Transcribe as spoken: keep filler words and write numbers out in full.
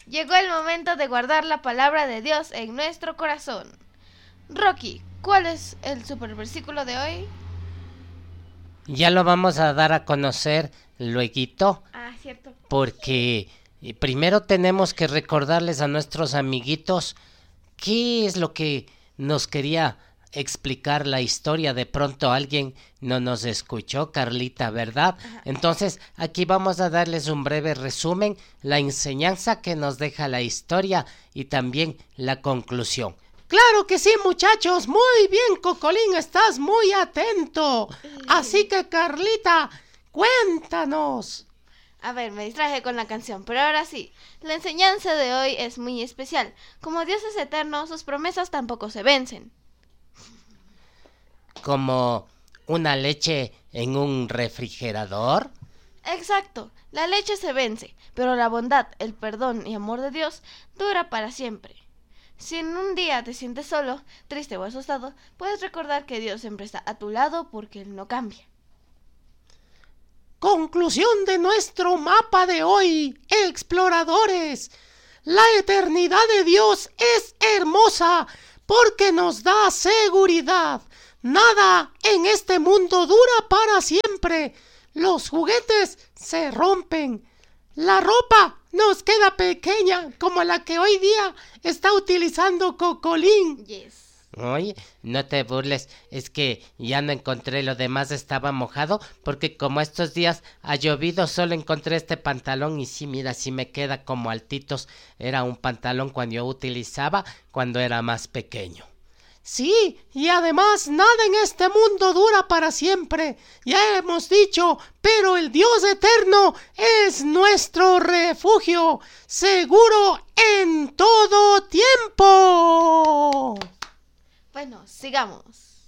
Llegó el momento de guardar la palabra de Dios en nuestro corazón. Rocky, ¿cuál es el super versículo de hoy? Ya lo vamos a dar a conocer lueguito. Ah, cierto. Porque primero tenemos que recordarles a nuestros amiguitos qué es lo que nos quería explicar la historia. De pronto alguien no nos escuchó, Carlita, ¿verdad? Ajá. Entonces aquí vamos a darles un breve resumen, la enseñanza que nos deja la historia y también la conclusión. Claro que sí, muchachos, muy bien, Cocolín, estás muy atento. Así que, Carlita, cuéntanos. A ver, me distraje con la canción, pero ahora sí, la enseñanza de hoy es muy especial. Como Dios es eterno, sus promesas tampoco se vencen. ¿Como una leche en un refrigerador? Exacto, la leche se vence, pero la bondad, el perdón y amor de Dios dura para siempre. Si en un día te sientes solo, triste o asustado, puedes recordar que Dios siempre está a tu lado porque Él no cambia. Conclusión de nuestro mapa de hoy, exploradores. La eternidad de Dios es hermosa porque nos da seguridad. Nada en este mundo dura para siempre. Los juguetes se rompen. La ropa nos queda pequeña como la que hoy día está utilizando Cocolín. Yes. Oye, no te burles, es que ya no encontré, lo demás estaba mojado, porque como estos días ha llovido, solo encontré este pantalón y sí, mira, sí me queda como altitos. Era un pantalón cuando yo utilizaba cuando era más pequeño. Sí, y además nada en este mundo dura para siempre, ya hemos dicho, pero el Dios eterno es nuestro refugio, seguro en todo tiempo. Bueno, sigamos.